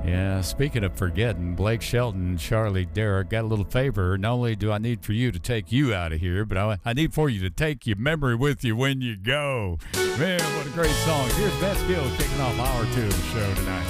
Yeah, speaking of forgetting, Blake Shelton, Charlie Derrick got a little favor. Not only do I need for you to take you out of here, but I need for you to take your memory with you when you go. Man, what a great song. Here's Beth Gill kicking off hour 2 of the show tonight.